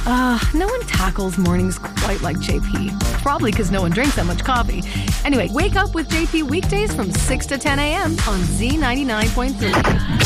No one tackles mornings quite like JP. Probably because no one drinks that much coffee. Anyway, wake up with JP weekdays from 6 to 10 a.m. on Z99.3.